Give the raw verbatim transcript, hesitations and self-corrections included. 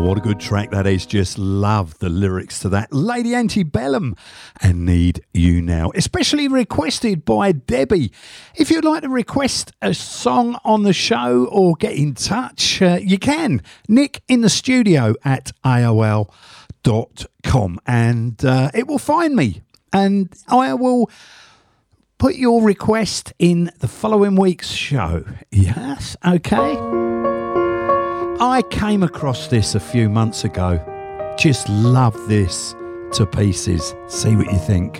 what a good track that is. Just love the lyrics to that. Lady Antebellum and Need You Now, especially requested by Debbie. If you'd like to request a song on the show or get in touch, uh, you can. Nick in the studio at A O L dot com, and uh, it will find me, and I will put your request in the following week's show. Yes, okay. I came across this a few months ago. Just love this to pieces. See what you think.